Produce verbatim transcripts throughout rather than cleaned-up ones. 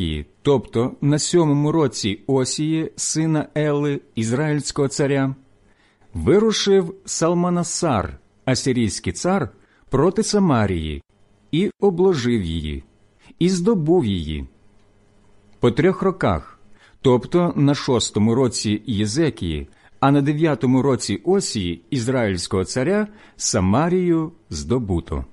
Єзекії, тобто на сьомому році Осії, сина Ели, ізраїльського царя, вирушив Салманасар, асирійський цар, проти Самарії, і обложив її, і здобув її. По трьох роках, тобто на шостому році Єзекії, а на дев'ятому році Осії, ізраїльського царя, Самарію здобуто.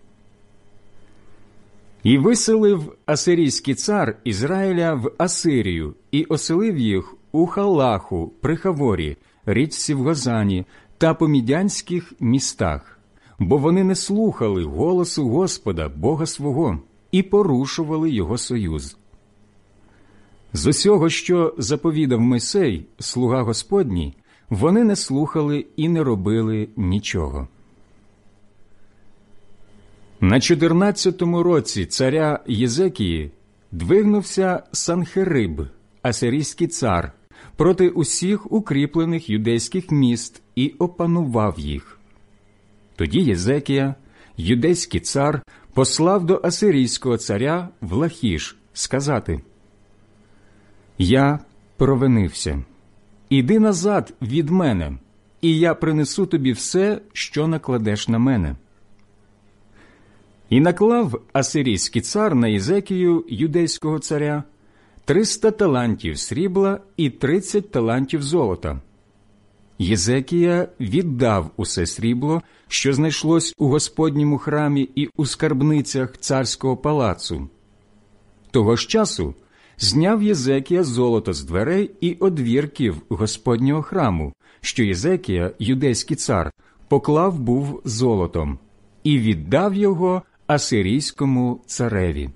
І виселив асирійський цар Ізраїля в Асирію, і оселив їх у Халаху при Хаворі, річці в Гозані, та по мідянських містах, бо вони не слухали голосу Господа, Бога свого, і порушували його союз. З усього, що заповідав Мойсей, слуга Господній, вони не слухали і не робили нічого. На чотирнадцятому році царя Єзекії двигнувся Санхериб, асирійський цар, проти усіх укріплених юдейських міст і опанував їх. Тоді Єзекія, юдейський цар, послав до асирійського царя в Лахіш сказати: «Я провинився. Іди назад від мене, і я принесу тобі все, що накладеш на мене». І наклав асирійський цар на Єзекію, юдейського царя, триста талантів срібла і тридцять талантів золота. Єзекія віддав усе срібло, що знайшлось у Господньому храмі і у скарбницях царського палацу. Того ж часу зняв Єзекія золото з дверей і одвірків Господнього храму, що Єзекія, юдейський цар, поклав був золотом, і віддав його асирійському цареві.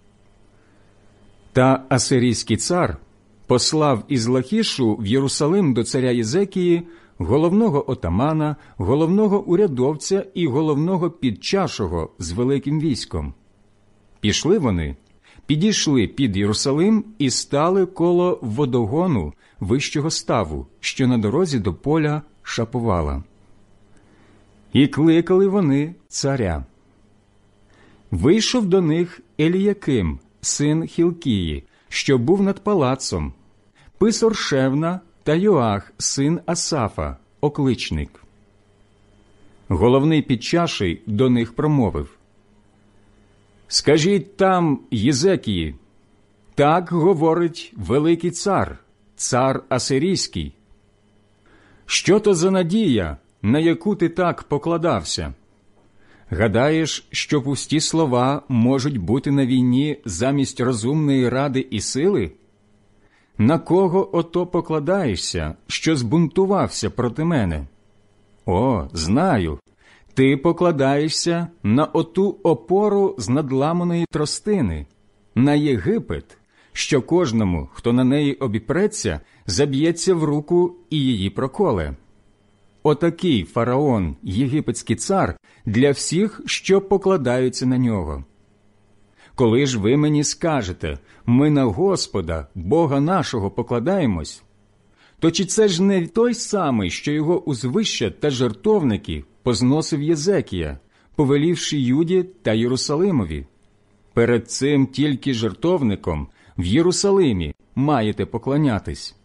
Та асирійський цар послав із Лахішу в Єрусалим до царя Єзекії головного отамана, головного урядовця і головного підчашого з великим військом. Пішли вони, підійшли під Єрусалим і стали коло водогону вищого ставу, що на дорозі до поля Шаповала. І кликали вони царя. Вийшов до них Еліяким, син Хілкії, що був над палацом, писар Шевна та Йоах, син Асафа, окличник. Головний підчаший до них промовив: «Скажіть там Єзекії, так говорить великий цар, цар асирійський. Що то за надія, на яку ти так покладався? Гадаєш, що пусті слова можуть бути на війні замість розумної ради і сили? На кого ото покладаєшся, що збунтувався проти мене? О, знаю, ти покладаєшся на оту опору з надламаної тростини, на Єгипет, що кожному, хто на неї обіпреться, заб'ється в руку і її проколе. Отакий фараон, єгипетський цар, для всіх, що покладаються на нього. Коли ж ви мені скажете, ми на Господа, Бога нашого, покладаємось, то чи це ж не той самий, що його узвища та жертовники позносив Єзекія, повелівши Юді та Єрусалимові? Перед цим тільки жертовником в Єрусалимі маєте поклонятись.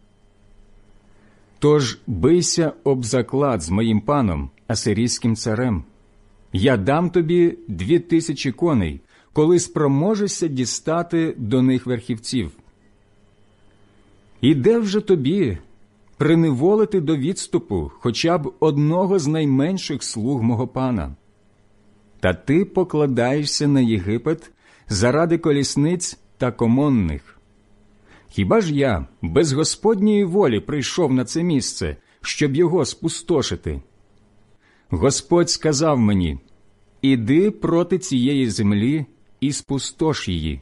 Тож бийся об заклад з моїм паном, асирійським царем. Я дам тобі дві тисячі коней, коли спроможешся дістати до них верхівців. І де вже тобі приневолити до відступу хоча б одного з найменших слуг мого пана? Та ти покладаєшся на Єгипет заради колісниць та комонних. Хіба ж я без Господньої волі прийшов на це місце, щоб його спустошити? Господь сказав мені: іди проти цієї землі і спустош її.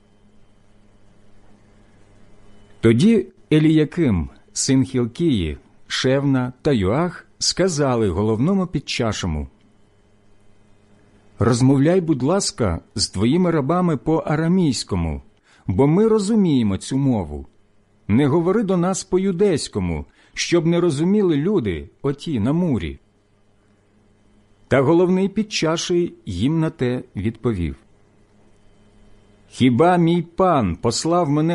Тоді Еліяким, син Хілкії, Шевна та Йоах сказали головному підчашому: розмовляй, будь ласка, з твоїми рабами по-арамійському, бо ми розуміємо цю мову. Не говори до нас по-юдейському, щоб не розуміли люди оті на мурі. Та головний підчаший їм на те відповів: хіба мій пан послав мене